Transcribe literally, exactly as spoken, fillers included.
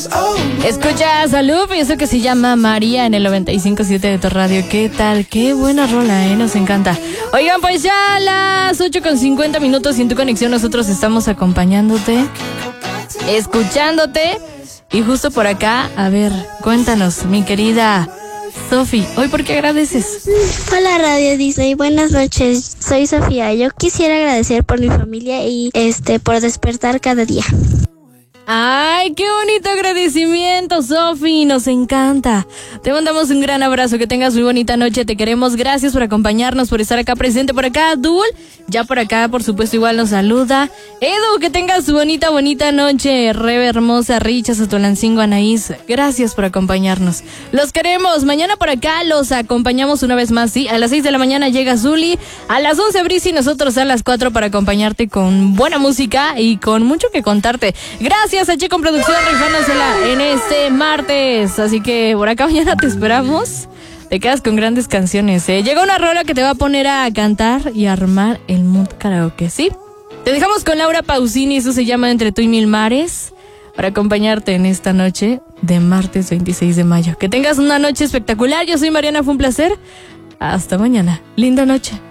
Escuchas a Loop y eso que se llama María en el noventa y cinco punto siete de tu radio. ¿Qué tal? Qué buena rola, ¿eh? Nos encanta. Oigan, pues ya a las ocho con cincuenta minutos y en tu conexión nosotros estamos acompañándote, escuchándote. Y justo por acá, a ver, cuéntanos, mi querida Sofi, ¿hoy por qué agradeces? Hola Radio Disney, buenas noches, soy Sofía. Yo quisiera agradecer por mi familia y este por despertar cada día. Ay, qué bonito agradecimiento, Sofi, nos encanta. Te mandamos un gran abrazo, que tengas muy bonita noche, te queremos, gracias por acompañarnos, por estar acá presente, por acá, Dul, ya por acá, por supuesto, igual nos saluda. Edu, que tengas bonita, bonita noche, Rebe hermosa, Richa, Sotolancingo, Anaís, gracias por acompañarnos. Los queremos, mañana por acá los acompañamos una vez más, sí, a las seis de la mañana llega Zuli, a las once Brisi y nosotros a las cuatro para acompañarte con buena música y con mucho que contarte. Gracias a Che con Producción, rifándosela en este martes. Así que por acá mañana te esperamos. Te quedas con grandes canciones, ¿eh? Llega una rola que te va a poner a cantar y a armar el mood karaoke, ¿sí? Te dejamos con Laura Pausini, eso se llama Entre tú y mil mares, para acompañarte en esta noche de martes veintiséis de mayo. Que tengas una noche espectacular. Yo soy Mariana, fue un placer. Hasta mañana. Linda noche.